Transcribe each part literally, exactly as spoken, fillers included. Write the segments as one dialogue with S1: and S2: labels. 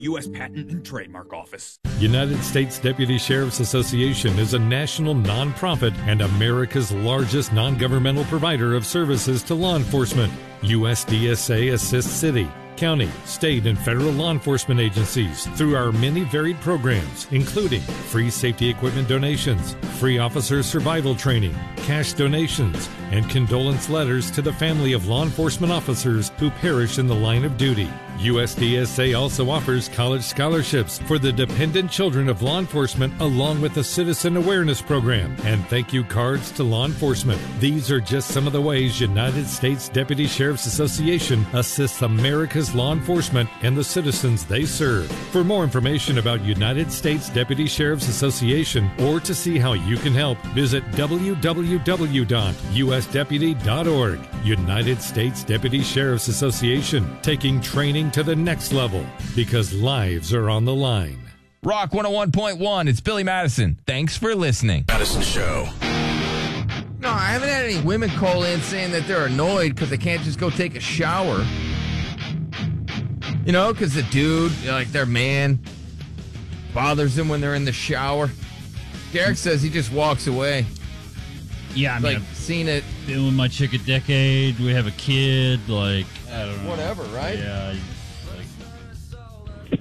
S1: U S Patent and Trademark Office.
S2: United States Deputy Sheriff's Association is a national nonprofit and America's largest non-governmental provider of services to law enforcement. U S D S A assists city, county, state, and federal law enforcement agencies through our many varied programs, including free safety equipment donations, free officer survival training, cash donations, and condolence letters to the family of law enforcement officers who perish in the line of duty. U S D S A also offers college scholarships for the dependent children of law enforcement, along with a citizen awareness program and thank you cards to law enforcement. These are just some of the ways United States Deputy Sheriff's Association assists America's law enforcement and the citizens they serve. For more information about United States Deputy Sheriff's Association or to see how you can help, visit w w w dot u s deputy dot org. United States Deputy Sheriff's Association, taking training to the next level because lives are on the line.
S3: Rock one oh one point one, it's Billy Madison. Thanks for listening.
S1: Madison Show.
S3: No, I haven't had any women call in saying that they're annoyed because they can't just go take a shower. You know, because the dude, like their man, bothers them when they're in the shower. Derek says he just walks away.
S4: Yeah, I mean,
S3: like,
S4: I've
S3: seen it.
S4: been with my chick a decade. We have a kid. Like, I don't know.
S3: Whatever, right?
S4: Yeah. Like,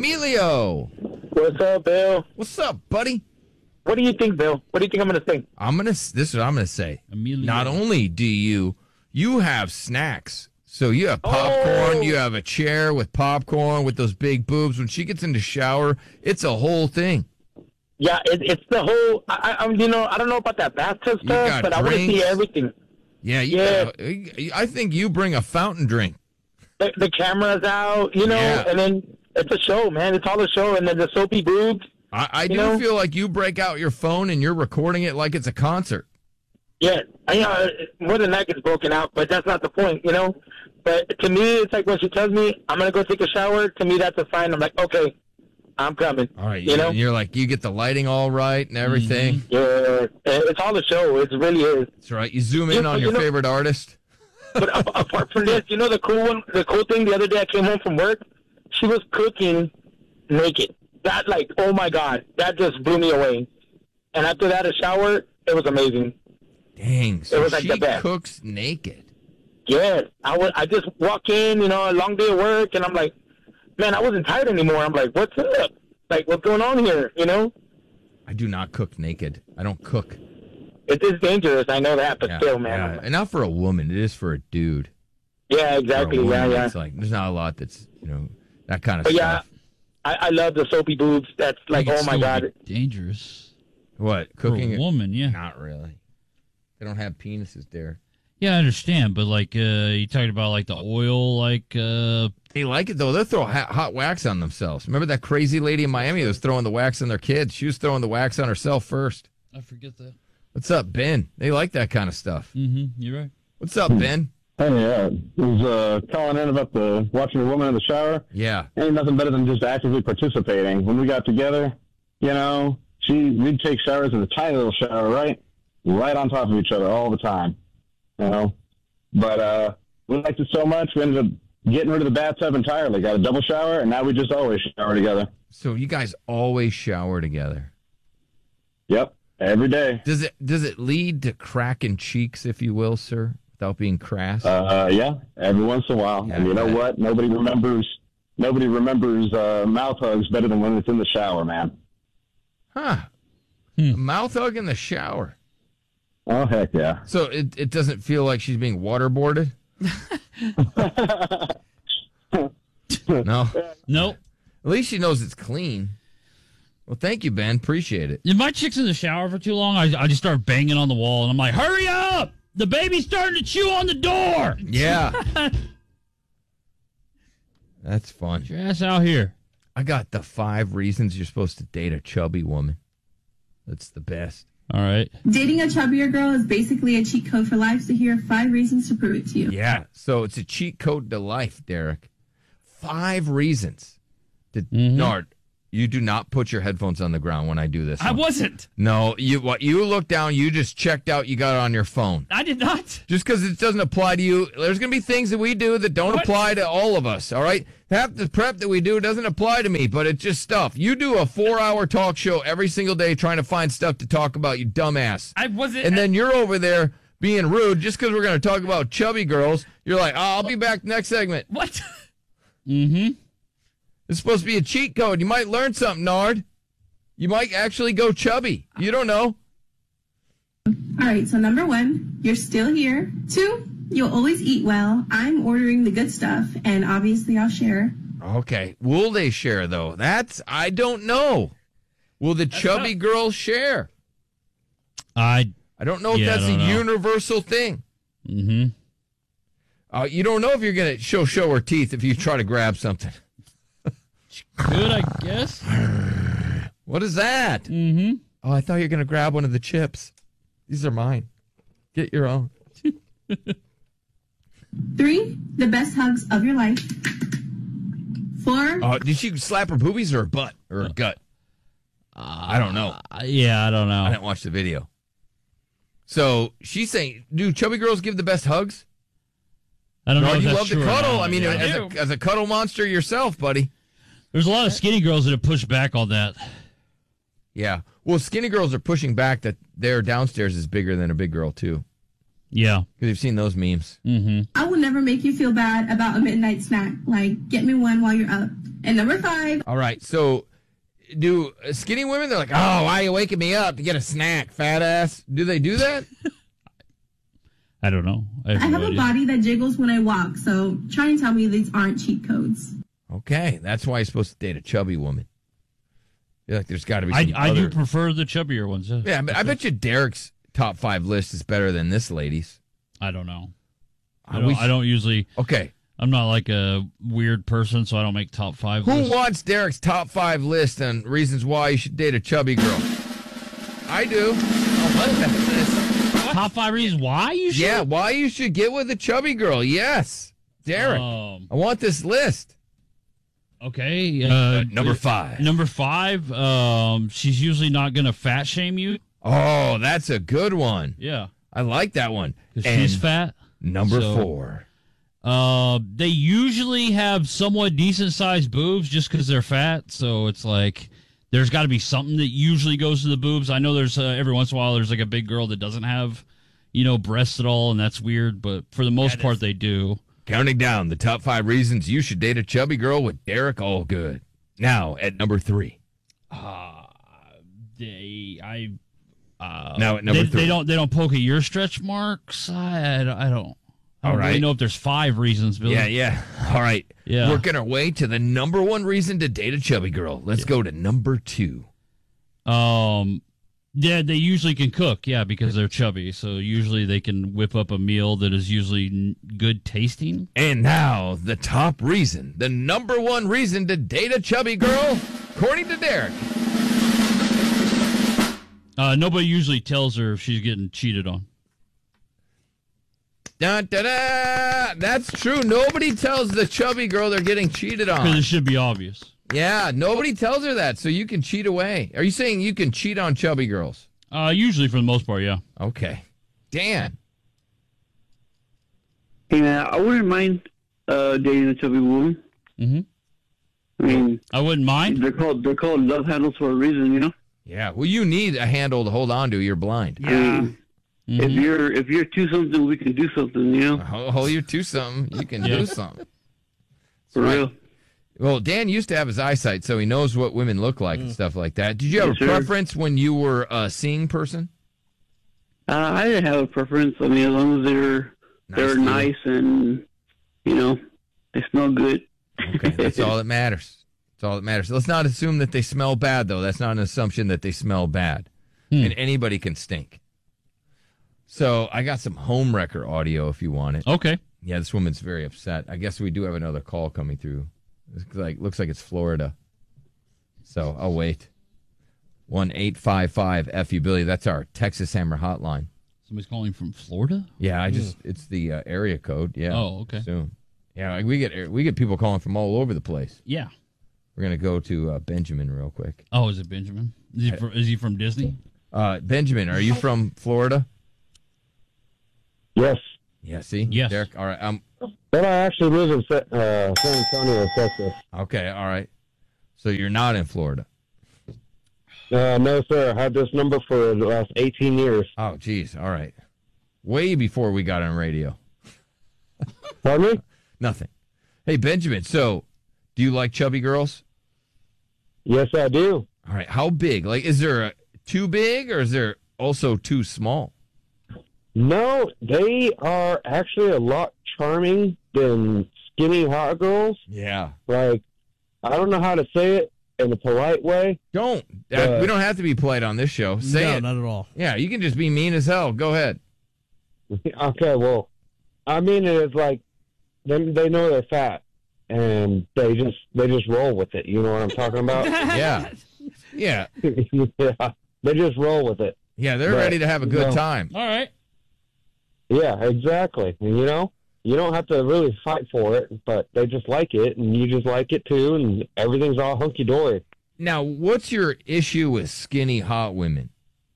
S3: Emilio.
S5: What's up, Bill?
S3: What's up, buddy?
S5: What do you think, Bill? What do you think I'm going to think?
S3: I'm gonna. This is what I'm gonna say.
S4: Emilio.
S3: Not only do you you have snacks, so you have popcorn.
S5: Oh.
S3: You have a chair with popcorn with those big boobs. When she gets in the shower, it's a whole thing.
S5: Yeah, it, it's the whole. I, I, you know, I don't know about that bathtub
S3: You
S5: stuff,
S3: got
S5: but I want to see
S3: drinks.
S5: everything.
S3: Yeah, you
S5: Yeah.
S3: gotta- I think you bring a fountain drink.
S5: The, the camera's out, you know,
S3: Yeah.
S5: and then it's a show, man. It's all a show, and then the soapy boobs.
S3: I, I
S5: You
S3: do
S5: know?
S3: feel like you break out your phone and you're recording it like it's a concert.
S5: Yeah, I know more than that gets broken out, but that's not the point, you know. But to me, it's like when she tells me I'm gonna go take a shower. To me, that's a sign. I'm like, okay, I'm coming.
S3: All right,
S5: you know.
S3: you're like you get the lighting all right and everything.
S5: Yeah, it's all a show. It really is.
S3: That's right. You zoom in
S5: You-
S3: on
S5: you
S3: your
S5: know-
S3: favorite artist.
S5: But a- apart from this, you know the cool one, the cool thing. The other day, I came home from work. She was cooking naked. That, like, oh my god, that just blew me away. And after that, a shower, it was amazing.
S3: Dang, so
S5: It was like
S3: she
S5: the best.
S3: cooks naked.
S5: Yes, I would. I just walk in, you know, a long day of work, and I'm like, man, I wasn't tired anymore. I'm like, what's up? Like, what's going on here? You know,
S3: I do not cook naked. I don't cook.
S5: it is dangerous. I know that, but
S3: Yeah,
S5: still, man.
S3: yeah. And not for a woman. It is for a dude.
S5: Yeah,
S3: For a
S5: exactly. Yeah,
S3: woman,
S5: yeah.
S3: It's like there's not a lot that's you know that kind of
S5: But yeah,
S3: stuff.
S5: I, I love the soapy boobs. That's like,
S4: it's
S5: oh my
S4: still
S5: god.
S4: dangerous
S3: What
S4: for
S3: cooking?
S4: a woman. Yeah.
S3: Not really. They don't have penises there.
S4: Yeah, I understand, but like uh, you talked about like the oil, like uh,
S3: They like it though. They'll throw hot, hot wax on themselves. Remember that crazy lady in Miami that was throwing the wax on their kids? She was throwing the wax on herself first.
S4: I forget that.
S3: What's up, Ben? They like that kind of stuff.
S4: Mm-hmm. You're right.
S3: What's up, Ben?
S6: Hey, uh, was uh, calling in about the watching a woman in the shower.
S3: Yeah.
S6: Ain't nothing better than just actively participating. When we got together, you know, she we'd take showers in a tiny little shower, right, right on top of each other all the time, you know. But uh, we liked it so much, we ended up getting rid of the bathtub entirely. Got a double shower, and now we just always shower together.
S3: So you guys always shower together.
S6: Yep, every day.
S3: Does it does it lead to cracking cheeks, if you will, sir, without being crass?
S6: Uh, yeah, every once in a while.
S3: Yeah,
S6: and you know
S3: I bet.
S6: what? Nobody remembers. Nobody remembers uh, mouth hugs better than when it's in the shower, man.
S3: Huh.
S4: Hmm.
S3: A mouth hug in the shower.
S6: Oh heck yeah.
S3: So it it doesn't feel like she's being waterboarded? No.
S4: Nope.
S3: At least she knows it's clean. Well, thank you, Ben. Appreciate it.
S4: If my chick's in the shower for too long, I, I just start banging on the wall, and I'm like, hurry up! The baby's starting to chew on the door!
S3: Yeah. That's fun.
S4: Get your ass out here.
S3: I got the five reasons you're supposed to date a chubby woman. That's the best.
S4: All right.
S7: Dating a chubbier girl is basically a cheat code for life, so here are five reasons to prove it to you.
S3: Yeah. So it's a cheat code to life, Derek. Five reasons. To,
S4: Mhm.
S3: no, You do not put your headphones on the ground when I do this.
S4: I
S3: one.
S4: wasn't.
S3: No, you what? You look down. You just checked out. You got it on your phone.
S4: I did not.
S3: Just because it doesn't apply to you, there's going to be things that we do that don't
S4: What?
S3: apply to all of us. All right, half the prep that we do doesn't apply to me, but it's just stuff. You do a four-hour talk show every single day trying to find stuff to talk about. You dumbass.
S4: I wasn't.
S3: And then you're over there being rude just because we're going to talk about chubby girls. You're like, oh, I'll be back next segment.
S4: What? Mm-hmm.
S3: It's supposed to be a cheat code. You might learn something, Nard. You might actually go chubby. You don't know.
S7: All right, so number one, you're still here. Two, you'll always eat well. I'm ordering the good stuff, and obviously I'll share.
S3: Okay. Will they share, though? That's, I don't know. Will the chubby
S4: tough.
S3: girls share?
S4: I.
S3: I don't know if
S4: Yeah, I
S3: that's a
S4: don't know.
S3: universal thing.
S4: Mm-hmm.
S3: Uh, you don't know if you're going to show show her teeth if you try to grab something.
S4: Good, I guess.
S3: What is that?
S4: Mm-hmm.
S3: Oh, I thought you were going to grab one of the chips. These are mine. Get your own.
S7: Three, the best hugs of your life. Four,
S3: Oh, did she slap her boobies or her butt or her gut? I don't know.
S4: Uh, yeah, I don't know.
S3: I didn't watch the video. So she's saying, do chubby girls give the best hugs?
S4: I don't know.
S3: Or
S4: if
S3: you
S4: that's
S3: love to
S4: true or
S3: cuddle.
S4: not.
S3: I mean,
S4: Yeah,
S3: as,
S4: do.
S3: a, as a cuddle monster yourself, buddy.
S4: There's a lot of skinny girls that have pushed back on that.
S3: Yeah. Well, skinny girls are pushing back that their downstairs is bigger than a big girl, too.
S4: Yeah.
S3: Because you've seen those memes.
S4: Mm-hmm.
S7: I will never make you feel bad about a midnight snack. Like, get me one while you're up. And number five,
S3: All right. So do skinny women, they're like, oh, why are you waking me up to get a snack, fat ass? Do they do that?
S4: I don't know. I
S7: I
S4: have,
S7: have
S4: no
S7: a
S4: idea.
S7: body that jiggles when I walk, so try and tell me these aren't cheat codes.
S3: Okay. That's why you're supposed to date a chubby woman. You're like, there's got to be
S4: I,
S3: some
S4: I
S3: other...
S4: do prefer the chubbier ones. Yeah,
S3: Yeah, but I bet you Derek's top five list is better than this lady's.
S4: I don't know.
S3: I
S4: I don't,
S3: wish-
S4: I don't usually.
S3: Okay.
S4: I'm not like a weird person, so I don't make top five
S3: Who
S4: lists.
S3: wants Derek's top five list on reasons why you should date a chubby girl? I do. Oh, what? That's-
S4: Top five reasons why you should?
S3: Yeah, why you should get with a chubby girl. Yes. Derek,
S4: Um,
S3: I want this list.
S4: okay. Uh,
S3: number five.
S4: Number five. Um, she's usually not going to fat shame you.
S3: Oh, that's a good one.
S4: Yeah,
S3: I like that one.
S4: because
S3: And
S4: she's fat.
S3: number
S4: So-
S3: four.
S4: Uh, they usually have somewhat decent sized boobs just because they're fat. So it's like there's got to be something that usually goes to the boobs. I know there's uh, every once in a while there's like a big girl that doesn't have, you know, breasts at all, and that's weird. But for the most part, they do.
S3: Counting down the top five reasons you should date a chubby girl with Derek Allgood. Now at number three.
S4: Uh, they, I, uh,
S3: Now at number
S4: they,
S3: three.
S4: they don't, they don't poke at your stretch marks. I, I don't, I don't, I
S3: All
S4: don't really
S3: right.
S4: know if there's five reasons, Billy.
S3: Yeah, yeah. All right.
S4: Yeah.
S3: Working our way to the number one reason to date a chubby girl. Let's go to number two.
S4: Um, yeah, they usually can cook. Yeah, because they're chubby, so usually they can whip up a meal that is usually n- good tasting.
S3: And now the top reason, the number one reason to date a chubby girl, according to Derek.
S4: Uh, nobody usually tells her if she's getting cheated on.
S3: Dun, da, da. That's true. Nobody tells the chubby girl they're getting cheated
S4: Because
S3: on.
S4: it should be obvious.
S3: Yeah, nobody tells her that, so you can cheat away. Are you saying you can cheat on chubby girls?
S4: Uh, usually for the most part, yeah.
S3: Okay. Dan.
S8: Hey, man, I wouldn't mind uh, dating a chubby woman.
S4: Mm-hmm.
S8: I mean,
S4: I wouldn't mind.
S8: they're called they're called love handles for a reason, you know.
S3: Yeah, well, you need a handle to hold on to. You're blind.
S8: I mean,
S4: Mm-hmm.
S8: if you're if you're to something, we can do something, you know.
S3: Hold, hold you to something. You can
S4: Yeah.
S3: do something.
S8: For
S3: right.
S8: real.
S3: Well, Dan used to have his eyesight, so he knows what women look like and stuff like that. Did you have
S8: Yes,
S3: a
S8: sir.
S3: preference when you were a seeing person?
S8: Uh, I didn't have a preference. I mean, as long as they're they're
S3: deal.
S8: nice and you know they smell good.
S3: Okay, that's all that matters. That's all that matters. Let's not assume that they smell bad, though. That's not an assumption that they smell bad.
S4: Hmm.
S3: And anybody can stink. So I got some home wrecker audio if you want it.
S4: Okay.
S3: Yeah, this woman's very upset. I guess we do have another call coming through. It's like looks like it's Florida. So I'll wait. One eight five five F U Billy. That's our Texas Hammer hotline.
S4: Somebody's calling from Florida?
S3: Yeah, I just it's the uh, area code. Yeah.
S4: Oh, okay.
S3: Soon. Yeah, like we get we get people calling from all over the place.
S4: Yeah.
S3: We're gonna go to uh, Benjamin real quick.
S4: Oh, is it Benjamin? Is he from, is he from Disney?
S3: Uh, Benjamin, are you from Florida?
S6: Yes.
S3: Yeah. See.
S4: Yes.
S3: Derek. All right. Um.
S6: But I actually live in Sa- uh, San Antonio, Texas.
S3: Okay. All right. So you're not in Florida.
S6: Uh, no, sir. I had this number for the last eighteen years.
S3: Oh, geez. All right. Way before we got on radio.
S6: Pardon me?
S3: Nothing. Hey, Benjamin. So, do you like chubby girls?
S6: Yes, I do.
S3: All right. How big? Like, is there a too big or is there also too small?
S6: No, they are actually a lot charming than skinny hot girls.
S3: Yeah.
S6: Like, I don't know how to say it in a polite way.
S3: Don't. Uh,
S6: Uh,
S3: we don't have to be polite on this show. Say
S9: no,
S3: it.
S9: not at all.
S3: Yeah, you can just be mean as hell. Go ahead.
S6: Okay, well, I mean it is like they they know they're fat and they just they just roll with it. You know what I'm talking about?
S3: Yeah. Yeah.
S6: Yeah, they just roll with it.
S3: Yeah, they're
S6: But,
S3: ready to have a good
S6: no.
S3: time.
S4: All right.
S6: Yeah, exactly. And you know, you don't have to really fight for it, but they just like it, and you just like it too, and everything's all hunky dory.
S3: Now, what's your issue with skinny hot women?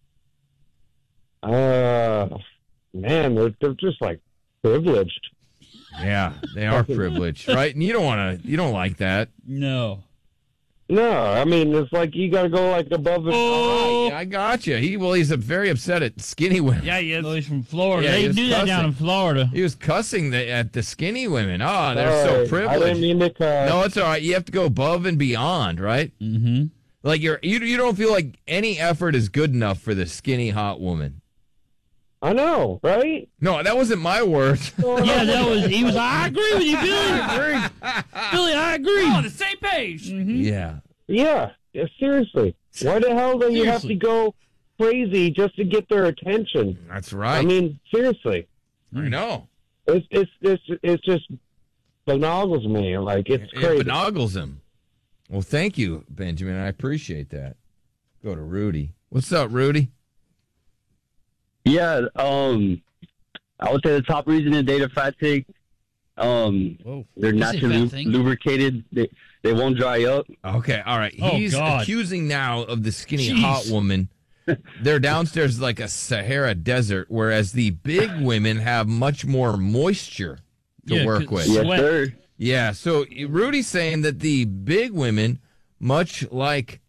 S6: Uh, man, they're they're just like privileged.
S3: Yeah, they are privileged, right? And you don't want to, you don't like that.
S4: No.
S6: No, I mean it's like you got to go like above and.
S3: All right, yeah, I got you. He well, he's a very upset at skinny women.
S4: Yeah, he is. Oh, he's from Florida.
S3: Yeah, he
S4: they
S3: was
S4: do that down
S3: cussing.
S4: in Florida.
S3: He was cussing the, at the skinny women. Oh, they're
S6: Sorry,
S3: so
S6: I
S3: privileged.
S6: didn't mean to cuss.
S3: No, it's all right. You have to go above and beyond, right?
S4: Mm-hmm.
S3: Like you're you you don't feel like any effort is good enough for the skinny hot woman.
S6: I know, right?
S3: No, that wasn't my words.
S4: Yeah, that was. He was. I agree with you, Billy. Billy, I agree.
S10: On the same page.
S4: Mhm.
S3: Yeah.
S6: Yeah, yeah, seriously. Why the hell do you have
S4: Seriously.
S6: to go crazy just to get their attention?
S3: That's right.
S6: I mean, seriously,
S3: I know.
S6: it's it's it's it's just boggles me. Like it's
S3: It
S6: crazy.
S3: benoggles him. Well, thank you, Benjamin. I appreciate that. Go to Rudy. What's up, Rudy?
S11: Yeah, um, I would say the top reason to date a fat chick, um,
S9: Whoa.
S11: they're
S4: Is it
S11: naturally
S4: fat thing?
S11: lubricated. They they won't dry up.
S3: Okay, all right.
S4: Oh,
S3: He's
S4: God.
S3: accusing now of the skinny
S4: Jeez.
S3: hot woman. They're downstairs like a Sahara desert, whereas the big women have much more moisture to
S4: Yeah,
S3: work
S4: 'cause-
S3: with.
S11: Yes,
S4: Sweat.
S11: sir.
S3: Yeah, so Rudy's saying that the big women, much like,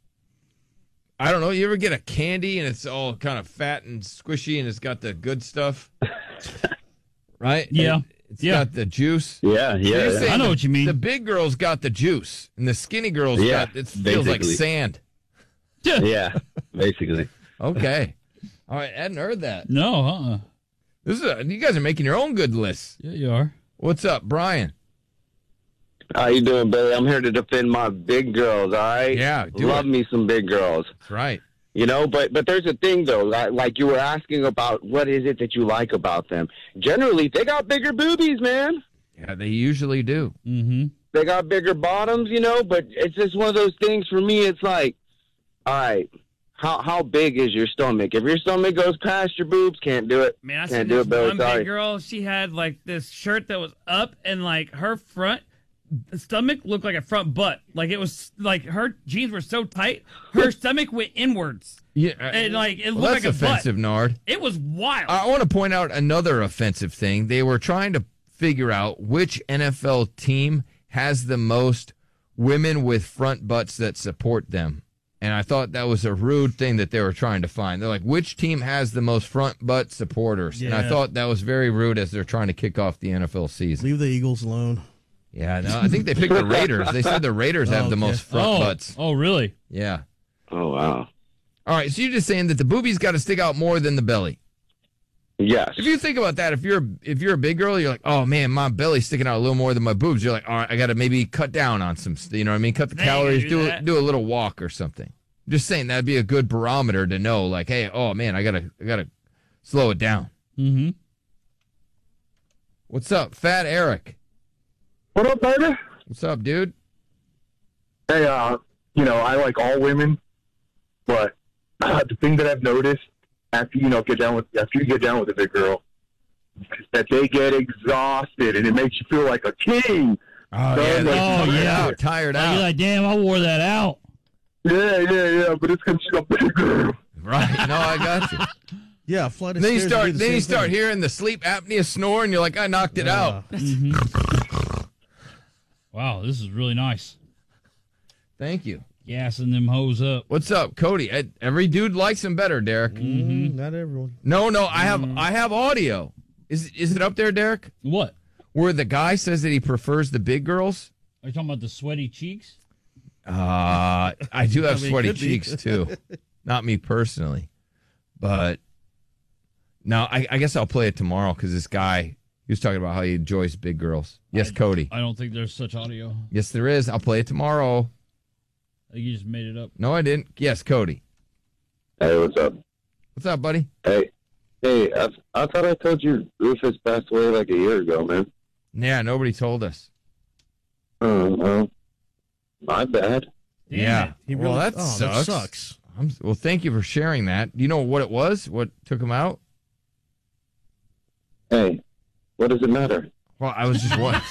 S3: I don't know, you ever get a candy and it's all kind of fat and squishy and it's got the good stuff? Right?
S4: Yeah.
S3: And It's
S4: Yeah.
S3: got the juice.
S11: Yeah,
S3: So
S11: yeah.
S3: you're
S11: yeah.
S3: saying
S4: I know
S3: the-
S4: what you mean.
S3: The big girls got the juice and the skinny girls
S11: Yeah,
S3: got, it feels like
S11: basically.
S3: sand.
S11: Yeah, basically.
S3: Okay. All right, I hadn't heard that.
S4: No, uh-uh.
S3: This is a, you guys are making your own good lists.
S4: Yeah, you are.
S3: What's up, Brian?
S11: How you doing, Billy? I'm here to defend my big girls. All right.
S3: Yeah, do
S11: love
S3: it.
S11: me some big girls.
S3: That's right.
S11: You know, but but there's a thing though. Like, like you were asking about what is it that you like about them. Generally, they got bigger boobies, man.
S3: Yeah, they usually do.
S4: Mm-hmm.
S11: They got bigger bottoms, you know. But it's just one of those things for me. It's like, all right, how how big is your stomach? If your stomach goes past your boobs, can't do it.
S10: Man, I seen
S11: Can't do
S10: this
S11: it, Billy.
S10: one
S11: Sorry.
S10: big girl. She had like this shirt that was up, and like her front stomach looked like a front butt. Like it was like her jeans were so tight, her stomach went inwards,
S3: Yeah,
S10: and like it
S3: well,
S10: looked
S3: that's
S10: like a
S3: offensive,
S10: butt.
S3: Nard.
S10: It was wild.
S3: I want to point out another offensive thing. They were trying to figure out which N F L team has the most women with front butts that support them. And I thought that was a rude thing that they were trying to find. They're like, which team has the most front butt supporters? And I
S9: Yeah.
S3: thought that was very rude as they're trying to kick off the N F L season.
S9: Leave the Eagles alone.
S3: Yeah, no, I think they picked the Raiders. They said the Raiders have
S9: Oh,
S3: the
S9: okay.
S3: most front
S4: Oh,
S3: butts.
S4: oh, really?
S3: Yeah.
S11: Oh wow.
S3: All right, so you're just saying that the boobies got to stick out more than the belly.
S11: Yes.
S3: If you think about that, if you're if you're a big girl, you're like, oh man, my belly's sticking out a little more than my boobs. You're like, all right, I got to maybe cut down on some, you know what I mean? Cut the
S10: They ain't
S3: calories,
S10: gonna do
S3: do
S10: that.
S3: do a little walk or something. Just saying that'd be a good barometer to know, like, hey, oh man, I gotta I gotta slow it down.
S4: Mm-hmm.
S3: What's up, Fat Eric?
S6: What up, baby?
S3: What's up, dude?
S6: Hey, uh, you know, I like all women, but uh, the thing that I've noticed after you know get down with after you get down with a big girl, is that they get exhausted and it makes you feel like a king.
S3: Oh,
S11: So,
S3: yeah.
S11: like,
S4: Oh,
S3: tired
S4: yeah.
S3: out. Tired
S4: Like,
S3: out.
S4: you're like, damn, I wore that out.
S11: Yeah, yeah, yeah, but it's because she's a big girl.
S3: Right. No, I got you.
S9: Yeah, a flight of
S3: Then you
S9: stairs
S3: start.
S9: would be the
S3: Then you
S9: same
S3: start
S9: thing.
S3: hearing the sleep apnea snore, and you're like, I knocked it
S9: Yeah.
S3: out.
S4: Mm-hmm. Wow, this is really nice.
S3: Thank you.
S4: Gassing them hoes up.
S3: What's up, Cody? I, every dude likes him better, Derek.
S9: Mm, not everyone.
S3: No, no, I have I have audio. Is is it up there, Derek?
S4: What?
S3: Where the guy says that he prefers the big girls?
S4: Are you talking about the sweaty cheeks?
S3: Uh, I do have
S9: I mean,
S3: sweaty
S9: could be.
S3: cheeks too. Not me personally, but no, I, I guess I'll play it tomorrow because this guy he was talking about how he enjoys big girls. Yes,
S4: I,
S3: Cody.
S4: I don't think there's such audio.
S3: Yes, there is. I'll play it tomorrow.
S4: I think you just made it up.
S3: No, I didn't. Yes, Cody.
S11: Hey, what's up?
S3: What's up, buddy?
S11: Hey, hey, I, I thought I told you Rufus passed away like a year ago, man.
S3: Yeah, nobody told us.
S11: Oh, well, my bad.
S4: Damn
S3: yeah.
S4: it.
S9: He
S3: well,
S9: really-
S3: that
S9: oh,
S3: sucks.
S9: that sucks.
S3: I'm, well, thank you for sharing that. Do you know what it was? What took him out?
S11: Hey, what does it matter?
S3: Well, I was just wondering.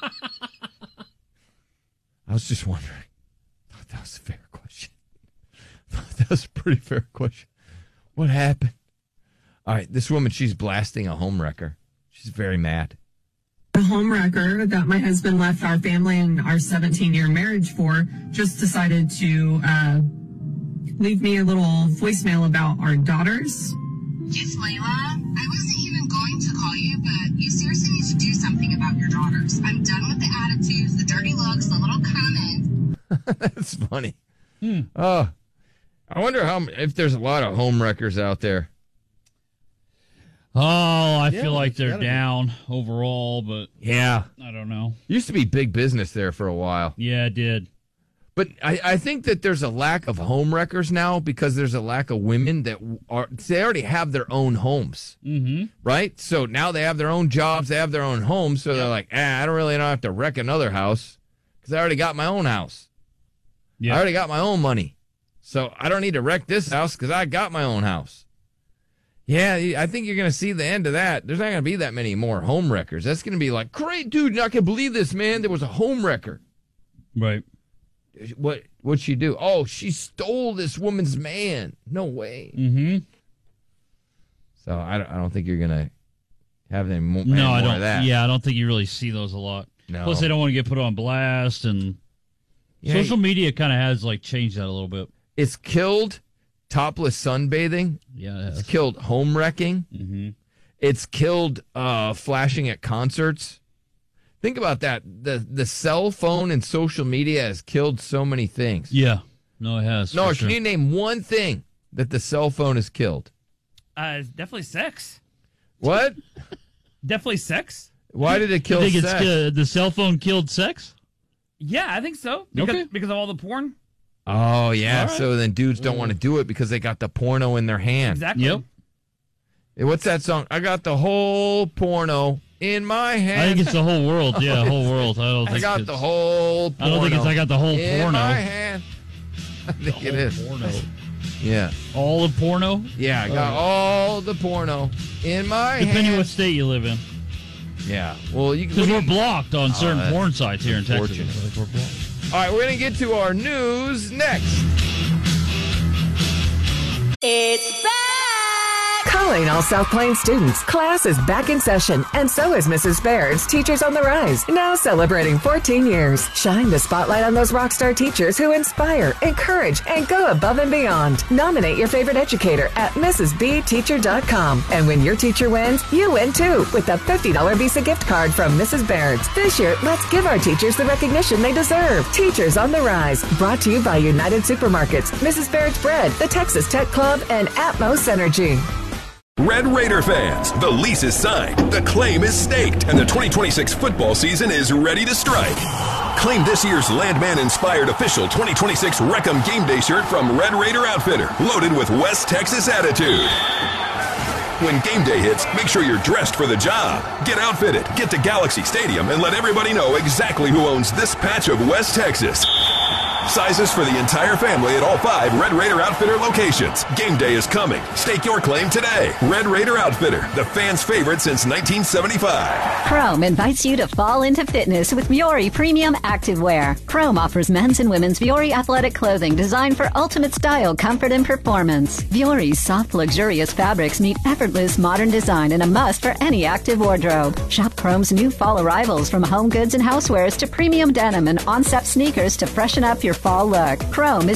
S3: I was just wondering. I thought that was a fair question. I thought that was a pretty fair question. What happened? All right, this woman, she's blasting a home wrecker. She's very mad.
S12: The home wrecker that my husband left our family and our seventeen-year marriage for just decided to uh, leave me a little voicemail about our daughters.
S13: It's Layla. I wasn't even going to call you, but you seriously need to do something about your daughters. I'm done with the attitudes, the dirty looks, the little comments.
S3: That's funny. Hmm. Oh, I wonder how if there's a lot of home wreckers out there.
S4: Oh, I
S3: Yeah,
S4: feel like they're
S3: gotta be.
S4: down overall, but
S3: Yeah.
S4: I don't know.
S3: Used to be big business there for a while.
S4: Yeah, it did.
S3: But I, I think that there's a lack of home wreckers now because there's a lack of women that are, they already have their own homes,
S4: Mm-hmm.
S3: right? So now they have their own jobs, they have their own homes. So they're like, ah, I don't really don't have to wreck another house because I already got my own house.
S4: Yeah.
S3: I already got my own money. So I don't need to wreck this house because I got my own house. Yeah, I think you're going to see the end of that. There's not going to be that many more home wreckers. That's going to be like, great, dude, I can believe this, man. There was a home wrecker.
S4: Right.
S3: What what'd she do? Oh, she stole this woman's man. No way.
S4: Mm-hmm.
S3: So I don't, I don't think you're going to have any more,
S4: No,
S3: any
S4: I
S3: more
S4: don't.
S3: of that.
S4: Yeah, I don't think you really see those a lot.
S3: No.
S4: Plus, they don't want to get put on blast, and
S3: Yeah,
S4: social media kind of has like changed that a little bit.
S3: It's killed topless sunbathing.
S4: Yeah, it has.
S3: It's killed home wrecking.
S4: Mm-hmm.
S3: It's killed uh, flashing at concerts. Think about that. The the cell phone and social media has killed so many things.
S4: Yeah. No, it has.
S3: No,
S4: for
S3: can
S4: sure.
S3: you name one thing that the cell phone has killed?
S10: Uh, it's definitely sex.
S3: What?
S10: Definitely sex.
S3: Why did it kill
S4: you think
S3: sex?
S4: It's, uh, the cell phone killed sex?
S10: Yeah, I think so. Because,
S4: Okay.
S10: because of all the porn.
S3: Oh, yeah.
S10: All right.
S3: So then dudes don't want to do it because they got the porno in their hand.
S10: Exactly.
S4: Yep.
S3: Hey, what's that song? I got the whole porno in my hand.
S4: I think it's the whole world. Yeah, the whole world. I don't
S3: I
S4: think
S3: got
S4: it's,
S3: the whole porno
S4: I don't think it's I got the whole
S3: in
S4: porno.
S3: my hand. I think it is.
S4: Porno.
S3: Yeah.
S4: All the porno?
S3: Yeah, I got
S4: Oh.
S3: all the porno in my
S4: Depending
S3: hand.
S4: what state you live in.
S3: Yeah. Well, you
S4: Because we're blocked on
S3: Oh,
S4: certain
S3: that's
S4: porn sites here in Texas.
S3: unfortunate.
S4: Like, we're blocked.
S3: All right, we're going to get to our news next.
S14: It's back!
S15: Calling all South Plains students. Class is back in session, and so is Missus Baird's Teachers on the Rise, now celebrating fourteen years. Shine the spotlight on those rock star teachers who inspire, encourage, and go above and beyond. Nominate your favorite educator at missus b teacher dot com. And when your teacher wins, you win too, with a fifty dollars Visa gift card from Missus Baird's. This year, let's give our teachers the recognition they deserve. Teachers on the Rise, brought to you by United Supermarkets, Missus Baird's Bread, the Texas Tech Club, and Atmos Energy.
S16: Red Raider fans, the lease is signed, the claim is staked, and the twenty twenty-six football season is ready to strike. Claim this year's Landman-inspired official twenty twenty-six Wreckham Game Day shirt from Red Raider Outfitter, loaded with West Texas attitude. When game day hits, make sure you're dressed for the job. Get outfitted, get to Galaxy Stadium, and let everybody know exactly who owns this patch of West Texas. Sizes for the entire family at all five Red Raider Outfitter locations. Game day is coming. Stake your claim today. Red Raider Outfitter, the fans' favorite since nineteen seventy-five.
S14: Chrome invites you to fall into fitness with Vuori Premium Activewear. Chrome offers men's and women's Vuori athletic clothing designed for ultimate style, comfort, and performance. Vuori's soft, luxurious fabrics meet effortless modern design and a must for any active wardrobe. Shop Chrome's new fall arrivals from home goods and housewares to premium denim and on-step sneakers to freshen up your fall look. Chrome is